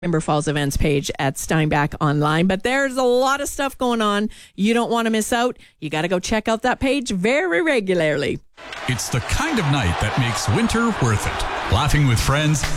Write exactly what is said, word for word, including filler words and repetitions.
Timber Falls events page at Steinbach Online. But there's a lot of stuff going on. You don't want to miss out. You got to go check out that page very regularly. It's the kind of night that makes winter worth it. Laughing with friends,